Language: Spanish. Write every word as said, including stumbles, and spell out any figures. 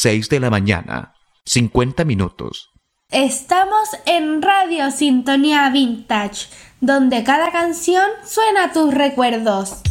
seis de la mañana. cincuenta minutos. Estamos en Radio Sintonía Vintage, donde cada canción suena a tus recuerdos.